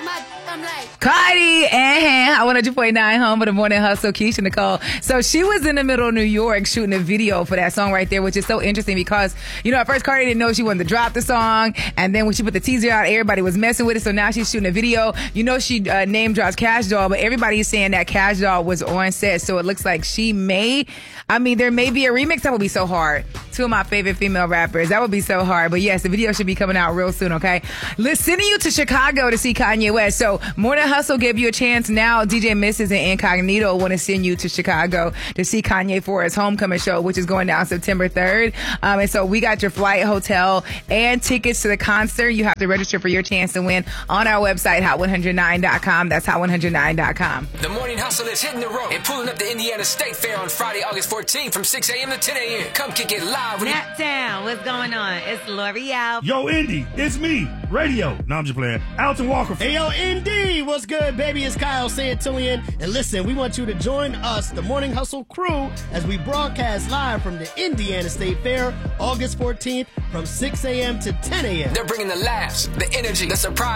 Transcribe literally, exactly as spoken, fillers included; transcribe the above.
Cardi and I one hundred point nine home of the morning hustle, Keisha Nicole. So she was in the middle of New York shooting a video for that song right there, which is so interesting because, you know, at first Cardi didn't know she wanted to drop the song. And then when she put the teaser out, everybody was messing with it. So now she's shooting a video. You know, she uh, name drops Cash Doll, but everybody's saying that Cash Doll was on set. So it looks like she may, I mean, there may be a remix. That would be so hard. Two of my favorite female rappers. That would be so hard. But yes, the video should be coming out real soon, okay? Let's sending you to Chicago to see Kanye West. So Morning Hustle gave you a chance. Now D J Missus and Incognito want to send you to Chicago to see Kanye for his homecoming show, which is going down September third. Um, and so we got your flight, hotel, and tickets to the concert. You have to register for your chance to win on our website, hot one oh nine dot com. That's hot one oh nine dot com. The Morning Hustle is hitting the road and pulling up the Indiana State Fair on Friday, August fourteenth from six a.m. to ten a.m. Come kick it live with Naptown, what's going on? It's L'Oreal. Yo, Indy, it's me, Radio. No, I'm just playing. Alton Walker. Hey, yo, Indy, what's good, baby? It's Kyle Santillian. And listen, we want you to join us, the Morning Hustle crew, as we broadcast live from the Indiana State Fair, August fourteenth, from six a.m. to ten a.m. They're bringing the laughs, the energy, the surprise.